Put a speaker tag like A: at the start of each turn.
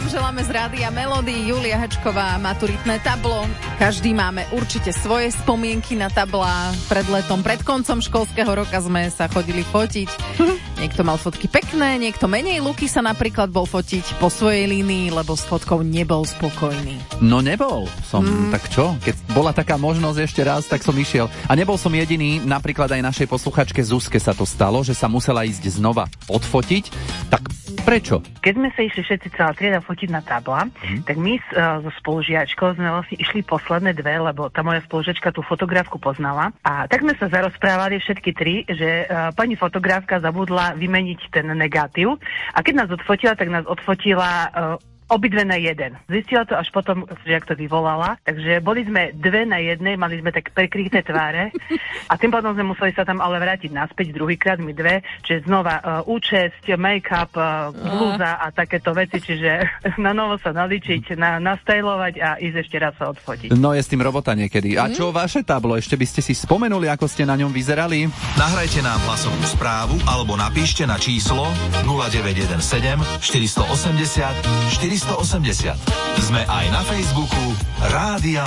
A: vám želáme z Rádia Melody, Julia Hačková, maturitné tablo. Každý máme určite svoje spomienky na tablá. Pred letom, pred koncom školského roka sme sa chodili fotiť. Niekto mal fotky pekné, niekto menej. Luky sa napríklad bol fotiť po svojej línii, lebo s fotkou nebol spokojný.
B: No nebol som, tak čo? Keď bola taká možnosť ešte raz, tak som išiel. A nebol som jediný, napríklad aj našej posluchačke Zuzke sa to stalo, že sa musela ísť znova odfotiť. Tak prečo?
C: Keď sme sa išli všetci celá trieda fotiť na tabla, tak my so spolužiačkou sme vlastne išli posledné dve, lebo tá moja spolužiačka tú fotografku poznala. A tak sme sa zarozprávali všetky tri, že pani fotografka zabudla vymeniť ten negatív. A keď nás odfotila, tak nás odfotila obidve na jeden. Zistila to až potom, že ak to vyvolala. Takže boli sme dve na jednej, mali sme tak prekryté tváre a tým potom sme museli sa tam ale vrátiť naspäť druhýkrát, my dve, čiže znova účesť, make-up, blúza a takéto veci, čiže na novo sa naličiť, nastajlovať a ísť ešte raz sa odfotiť.
B: No je s tým robota niekedy. A čo vaše tablo? Ešte by ste si spomenuli, ako ste na ňom vyzerali?
D: Nahrajte nám hlasovú správu alebo napíšte na číslo 0917 480 480. Sme aj na Facebooku Rádia